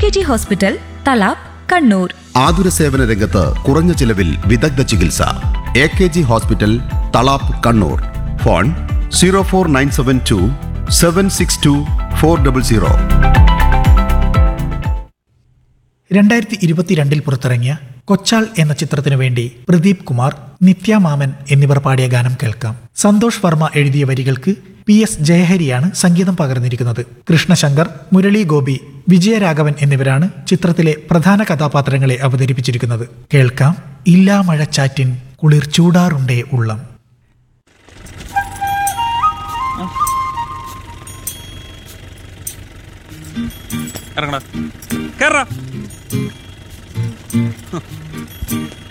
AKG hospital, Thalap, Kannur. ആതുര സേവന രംഗത്ത് കുറഞ്ഞ ചിലവിൽ വിദഗ്ധ ചികിത്സ. AKG hospital, Thalap, Kannur. Phone 04972 762 400. 2022 പുറത്തിറങ്ങിയ കൊച്ചാൾ എന്ന ചിത്രത്തിനു വേണ്ടി പ്രദീപ് കുമാർ, നിത്യ മാമൻ എന്നിവർ പാടിയ ഗാനം കേൾക്കാം. സന്തോഷ് വർമ്മ എഴുതിയ വരികൾക്ക് PS ജയഹരിയാണ് സംഗീതം പകർന്നിരിക്കുന്നത്. കൃഷ്ണശങ്കർ, മുരളി ഗോപി, വിജയരാഘവൻ എന്നിവരാണ് ചിത്രത്തിലെ പ്രധാന കഥാപാത്രങ്ങളെ അവതരിപ്പിച്ചിരിക്കുന്നത്. കേൾക്കാം ഇല്ലാ മഴച്ചാറ്റിൻ കുളിർ ചൂടാറുണ്ടേ ഉള്ളം. ഇറങ്ങടാ, കേറടാ.